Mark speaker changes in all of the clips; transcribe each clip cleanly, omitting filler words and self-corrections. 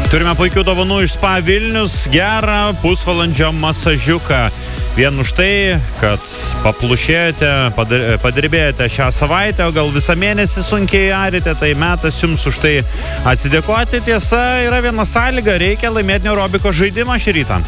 Speaker 1: Turime puikių dovanų iš Spa Vilnius, gerą pusvalandžio masažiuką. Vien už tai, kad paplušėjote, padirbėjote šią savaitę, o gal visą mėnesį sunkiai arite, tai metas jums už tai atsidėkoti. Tiesa, yra viena sąlyga, reikia laimėti aerobiko žaidimą šį rytą.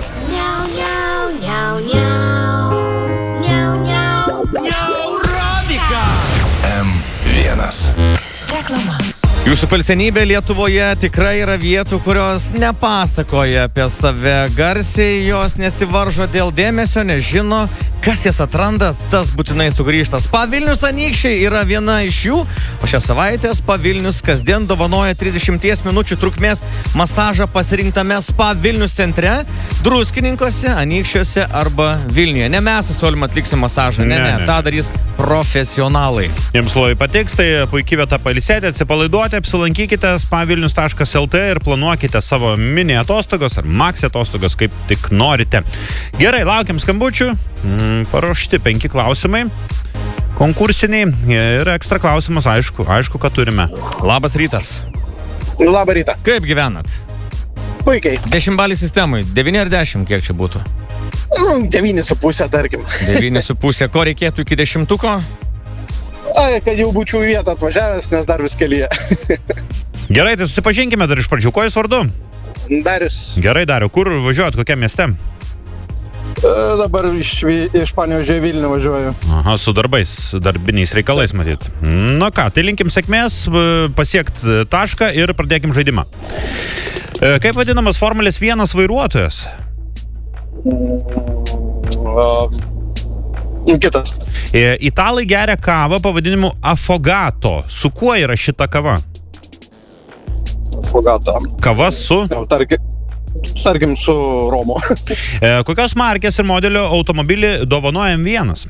Speaker 2: M1.
Speaker 3: Reklama.
Speaker 4: Jūsų pilsenybė Lietuvoje tikrai yra vietų, kurios nepasakoja apie save garsiai, jos nesivaržo dėl dėmesio, nežino, kas jas atranda, tas būtinai sugrįžta. Spa Vilnius Anykščiai yra viena iš jų, o šią savaitę Spa Vilnius kasdien dovanoja 30 minučių trukmės masažą pasirinktame Spa Vilnius centre, Druskininkuose, Anykščiuose arba Vilniuje. Ne mes su Solium atliksim masažą, ne, tą darys profesionalai.
Speaker 1: Jums labai patiks, tai puikiai vieta pailsėti, atsipalaiduoti, apsilankykite spavilnius.lt ir planuokite savo mini atostogos ar maxi atostogos, kaip tik norite. Gerai, laukiam skambučių. Paruošti 5 klausimai konkursiniai ir ekstra klausimas, aišku, kad turime.
Speaker 4: Labas rytas.
Speaker 5: Labą rytą.
Speaker 4: Kaip gyvenat?
Speaker 5: Puikiai.
Speaker 4: 10 balį sistemui. 9 ar 10, kiek čia būtų?
Speaker 5: 9,5, tarkim.
Speaker 4: 9,5. Ko reikėtų iki 10-tuko?
Speaker 5: Kad jau būčiau į vietą atvažiavęs, nes dar vis kelyje.
Speaker 1: Gerai, tai susipažinkime dar iš pradžių. Ko jūs vardu?
Speaker 5: Darius.
Speaker 1: Gerai, Dariu. Kur važiuojat? Kokiam mieste?
Speaker 5: Dabar iš Panevėžio į Vilnių važiuoju.
Speaker 1: Aha, su darbais, darbiniais reikalais, matyt. Na ką, tai linkim sėkmės, pasiekti tašką ir pradėkim žaidimą. Kaip vadinamas Formulės 1 vairuotojas?
Speaker 5: Kitas.
Speaker 1: Italai geria kavą pavadinimu Affogato. Su kuo yra šita kava?
Speaker 5: Affogato.
Speaker 1: Kava su?
Speaker 5: Tarkim su Romo.
Speaker 1: Kokios markės ir modelio automobilį dovanoja M1?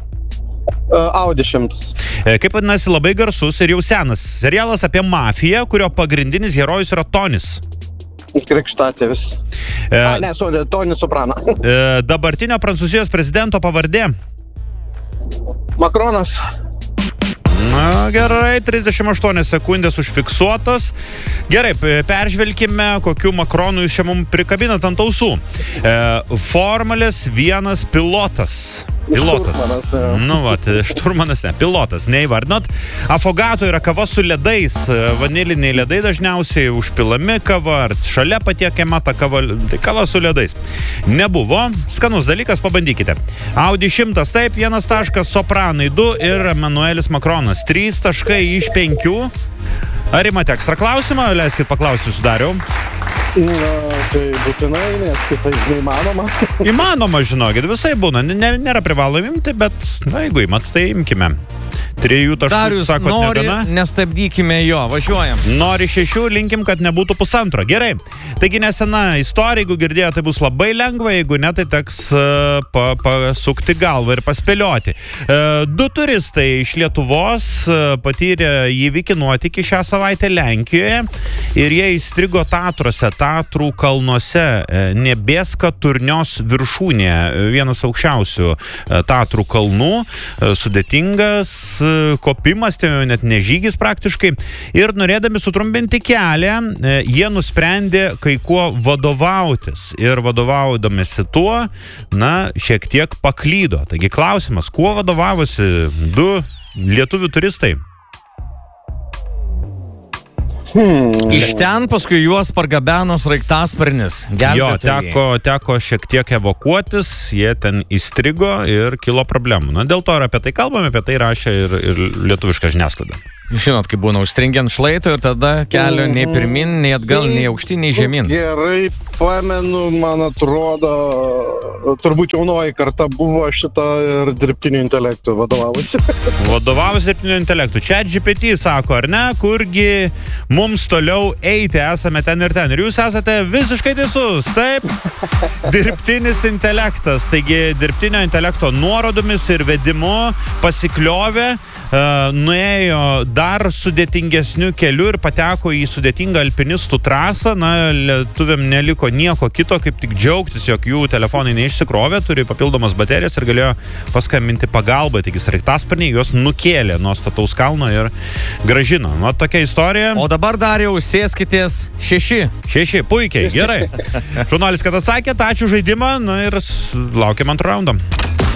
Speaker 5: Audi 100.
Speaker 1: Kaip vadinasi labai garsus ir jau senas serialas apie mafiją, kurio pagrindinis herojus yra Tonis?
Speaker 5: Krikštatėvis. Tonis Soprano.
Speaker 1: Dabartinio Prancūzijos prezidento pavardė?
Speaker 5: Makronas.
Speaker 1: Na, gerai, 38 sekundės užfiksuotos. Gerai, peržvelkime, kokiu Makronu jūs čia mums prikabinat ant ausų. Formulės 1 pilotas.
Speaker 5: Šturmanas.
Speaker 1: Nu, šturmanas ne, pilotas, neįvardinot. Affogato yra kava su ledais. Vaniliniai ledai dažniausiai užpilami kava, ar šalia patiekiama ta kava, tai kava su ledais. Nebuvo. Skanus dalykas, pabandykite. Audi 100, taip, 1 taškas, Sopranai 2 ir Emanuelis Makronas 3 taškai iš 5. Ar imate ekstra klausimą? Leiskit paklausti, Sudariau.
Speaker 5: Na, tai būtinai, nes kitaip neįmanoma.
Speaker 1: Įmanoma, žinokit, visai būna. Nėra privalomi imti, bet, na, jeigu imat, tai imkime. 3 taškų,
Speaker 4: Darius
Speaker 1: sakot,
Speaker 4: nori,
Speaker 1: negana?
Speaker 4: nestabdykime jo, važiuojam.
Speaker 1: Nori 6, linkim, kad nebūtų 1,5. Gerai. Taigi nesena istorija, jeigu girdėjo, tai bus labai lengva, jeigu ne, tai teks pasukti galvą ir paspėlioti. 2 turistai iš Lietuvos patyrė įvykį nuotykį šią savaitę Lenkijoje ir jie įstrigo Tatruose, Tatrų kalnuose, Nebieska Turnios viršūnėje, vienas aukščiausių Tatrų kalnų, sudėtingas kopimas, tai net ne žygis praktiškai, ir norėdami sutrumpinti kelią, jie nusprendė kai kuo vadovautis ir vadovaudamėsi tuo, na, šiek tiek paklydo. Taigi klausimas, kuo vadovavosi 2 lietuvių turistai?
Speaker 4: Iš ten paskui juos pargabeno sraigtasparnis.
Speaker 1: Jo, teko šiek tiek evakuotis, jie ten įstrigo ir kilo problemų. Na, dėl to ir apie tai kalbame, apie tai rašė ir lietuviška žiniasklaida.
Speaker 4: Žinot, kaip būna, užstringiant šlaito ir tada kelio nei pirmin, nei atgal, nei aukštyn, nei žemyn.
Speaker 5: Gerai pamenu, man atrodo, turbūt jaunoji karta buvo šitą ir dirbtiniu intelektu vadovavusi.
Speaker 1: Vadovavosi dirbtiniu intelektu. ChatGPT sako, ar ne, kurgi mums toliau eiti, esame ten ir ten. Ir jūs esate visiškai teisus, taip? Dirbtinis intelektas. Taigi dirbtinio intelekto nuorodomis ir vedimu pasikliovė nuėjo dar sudėtingesniu keliu ir pateko į sudėtingą alpinistų trasą. Na, lietuviam neliko nieko kito, kaip tik džiaugtis, jog jų telefonai neišsikrovė, turi papildomas baterijas ir galėjo paskambinti pagalbą. Taigi sraigtasparniai juos nukėlė nuo stataus kalno ir grąžino. Na, tokia istorija.
Speaker 4: O dabar dar jau sėskitės 6.
Speaker 1: Puikiai, gerai. Žurnalis, kad atsakėt, ačiū žaidimą, na ir laukiam antrą raundą.